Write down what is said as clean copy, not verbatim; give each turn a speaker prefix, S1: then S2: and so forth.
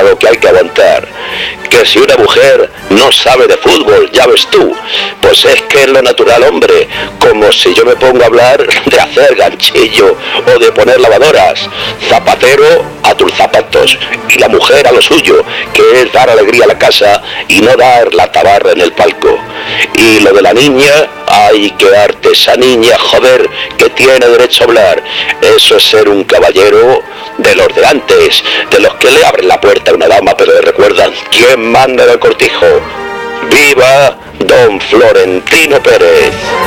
S1: lo que hay que aguantar. Que si una mujer no sabe de fútbol, ya ves tú, pues es que es lo natural, hombre, como si yo me pongo a hablar de hacer ganchillo o de poner lavadoras. Zapatero a tus zapatos y la mujer a lo suyo, que es dar alegría a la casa y no dar la tabarra en el palco. Y lo de la niña, ay, qué arte esa niña, joder, que tiene derecho a hablar. Eso es ser un caballero de los de antes, de los que le abren la puerta a una dama pero le recuerdan quién manda en el cortijo. ¡Viva don Florentino Pérez!